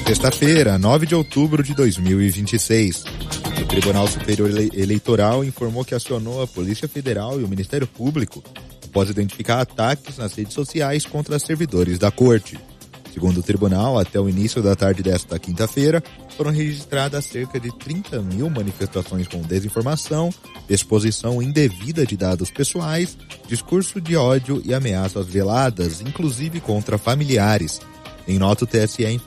Sexta-feira, 9 de outubro de 2026. O Tribunal Superior Eleitoral informou que acionou a Polícia Federal e o Ministério Público após identificar ataques nas redes sociais contra servidores da Corte. Segundo o tribunal, até o início da tarde desta quinta-feira, foram registradas cerca de 30 mil manifestações com desinformação, exposição indevida de dados pessoais, discurso de ódio e ameaças veladas, inclusive contra familiares. Em nota, o TSE